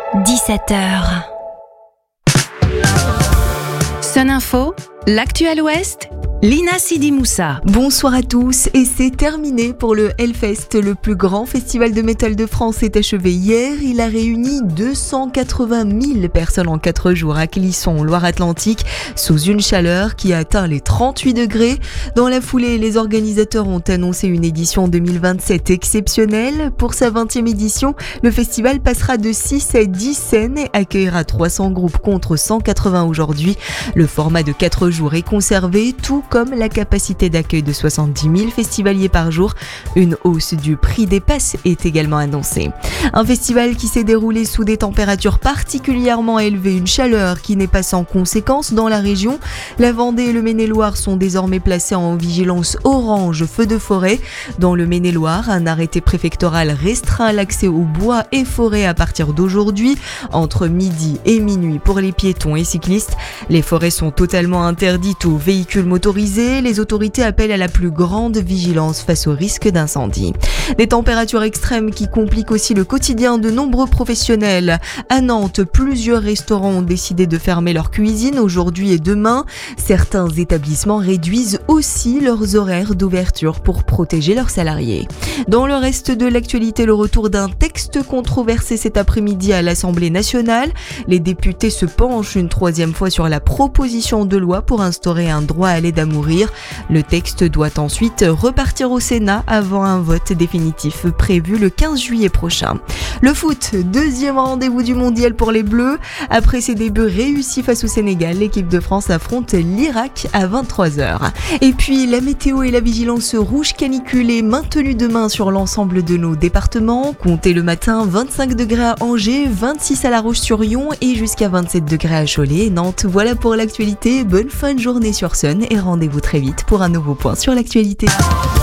17h. Sun Info, l'actuel Ouest, Lina Sidi Moussa. Bonsoir à tous, et c'est terminé pour le Hellfest. Le plus grand festival de métal de France est achevé hier. Il a réuni 280 000 personnes en 4 jours à Clisson, Loire-Atlantique, sous une chaleur qui a atteint les 38 degrés. Dans la foulée, les organisateurs ont annoncé une édition 2027 exceptionnelle. Pour sa 20e édition, le festival passera de 6 à 10 scènes et accueillera 300 groupes contre 180 aujourd'hui. Le format de 4 jours est conservé, tout comme la capacité d'accueil de 70 000 festivaliers par jour. Une hausse du prix des passes est également annoncée. Un festival qui s'est déroulé sous des températures particulièrement élevées, une chaleur qui n'est pas sans conséquences dans la région. La Vendée et le Maine-et-Loire sont désormais placés en vigilance orange feu de forêt. Dans le Maine-et-Loire, un arrêté préfectoral restreint l'accès aux bois et forêts à partir d'aujourd'hui, entre midi et minuit pour les piétons et cyclistes. Les forêts sont totalement interdites aux véhicules motorisés. Les autorités appellent à la plus grande vigilance face au risque d'incendie. Des températures extrêmes qui compliquent aussi le quotidien de nombreux professionnels. À Nantes, plusieurs restaurants ont décidé de fermer leurs cuisines aujourd'hui et demain. Certains établissements réduisent aussi leurs horaires d'ouverture pour protéger leurs salariés. Dans le reste de l'actualité, le retour d'un texte controversé cet après-midi à l'Assemblée nationale. Les députés se penchent une 3e fois sur la proposition de loi pour instaurer un droit à l'aide à mourir. Le texte doit ensuite repartir au Sénat avant un vote définitif prévu le 15 juillet prochain. Le foot, 2e rendez-vous du mondial pour les Bleus. Après ses débuts réussis face au Sénégal, l'équipe de France affronte l'Irak à 23h. Et puis la météo et la vigilance rouge canicule est maintenue demain sur l'ensemble de nos départements. Comptez le matin 25 degrés à Angers, 26 à La Roche-sur-Yon et jusqu'à 27 degrés à Cholet et Nantes. Voilà pour l'actualité. Bonne fin de journée sur Sun et rendez-vous très vite pour un nouveau point sur l'actualité.